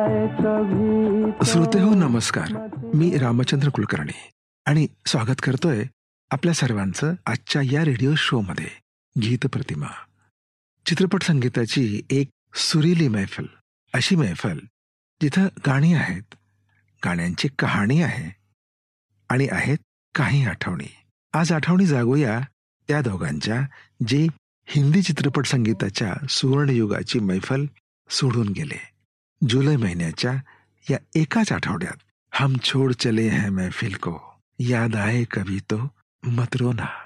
श्रोते हो नमस्कार. मी रामचंद्र कुलकर्णी आणि स्वागत करतोय आपल्या सर्वांचं आजच्या या रेडिओ शो मध्ये गीत प्रतिमा. चित्रपट संगीताची एक सुरीली मैफल, अशी मैफल जिथं गाणी आहेत, गाण्यांची कहाणी आहे आणि आहेत काही आठवणी. आज आठवणी जागूया त्या दोघांच्या जे हिंदी चित्रपट संगीताच्या सुवर्णयुगाची मैफल सोडून गेले. जुलै महिन्याच्या या एकाच आठवड्यात हम छोड़ चले हैं महफिल को, याद आए कभी तो मत रोना.